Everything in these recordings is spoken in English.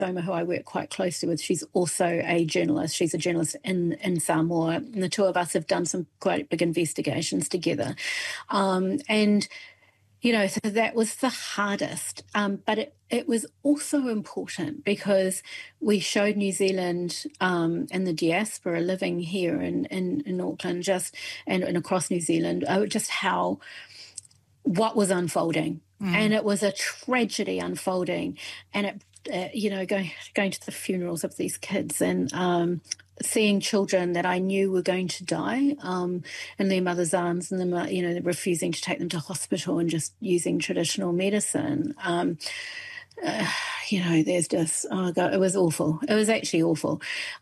Soma, who I work quite closely with, she's also a journalist. She's a journalist in Samoa. And the two of us have done some quite big investigations together. And, you know, so that was the hardest. But it was also important because we showed New Zealand and the diaspora living here in Auckland and across New Zealand, just what was unfolding. And it was a tragedy unfolding. And going to the funerals of these kids and seeing children that I knew were going to die in their mother's arms, and them, refusing to take them to hospital and just using traditional medicine. There's just, oh God, it was awful. It was actually awful.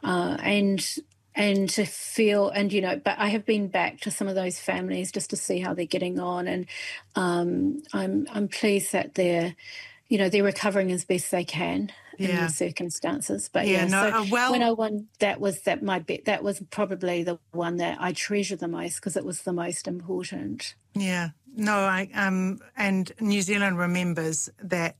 And to feel, but I have been back to some of those families just to see how they're getting on. And I'm pleased that they're recovering as best they can in the circumstances. But when I won, that was probably the one that I treasure the most because it was the most important. Yeah. No, and New Zealand remembers that,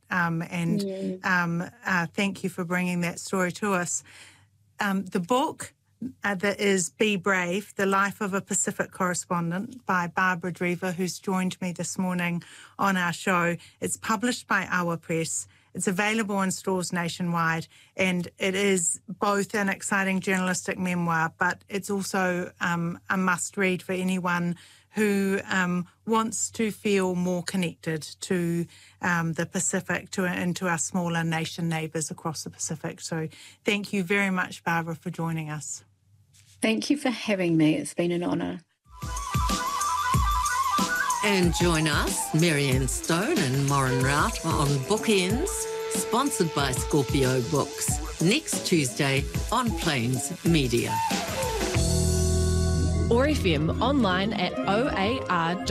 thank you for bringing that story to us. The book that is Be Brave, The Life of a Pacific Correspondent by Barbara Drever, who's joined me this morning on our show. It's published by Awa Press. It's available in stores nationwide, and it is both an exciting journalistic memoir, but it's also a must-read for anyone who wants to feel more connected to the Pacific and to our smaller nation neighbours across the Pacific. So thank you very much, Barbara, for joining us. Thank you for having me. It's been an honour. And join us, Marianne Stone and Moran Rout, on Bookends, sponsored by Scorpio Books, next Tuesday on Plains Media. OAR FM online at oar.org.nz.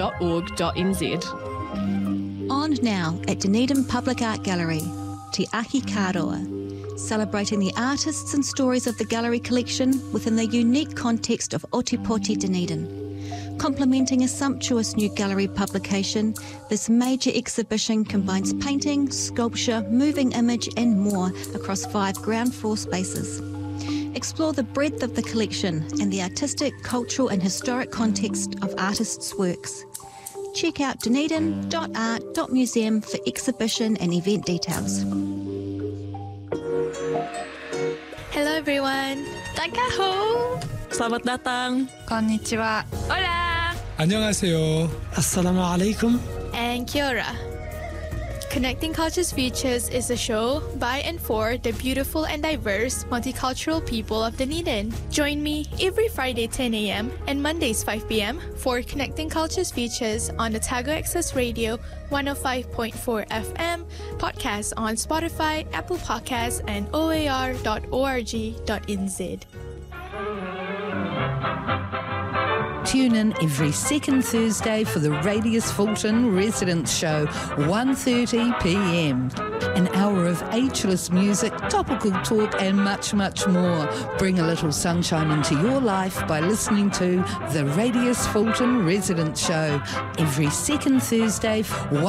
On now at Dunedin Public Art Gallery, Te Aki Kāroa, celebrating the artists and stories of the gallery collection within the unique context of Otepoti Dunedin. Complementing a sumptuous new gallery publication, this major exhibition combines painting, sculpture, moving image and more across 5 ground floor spaces. Explore the breadth of the collection and the artistic, cultural and historic context of artists' works. Check out dunedin.art.museum for exhibition and event details. Hello everyone. Takaho. Selamat datang. Konnichiwa. Hola. 안녕하세요. Assalamu alaikum. And kia ora. Connecting Cultures Futures is a show by and for the beautiful and diverse multicultural people of Dunedin. Join me every Friday 10 a.m. and Mondays 5 p.m. for Connecting Cultures Futures on Otago Access Radio 105.4 FM, podcasts on Spotify, Apple Podcasts, and oar.org.nz. Tune in every second Thursday for the Radius Fulton Residence Show, 1:30 p.m. An hour of ageless music, topical talk and much, much more. Bring a little sunshine into your life by listening to the Radius Fulton Residence Show every second Thursday,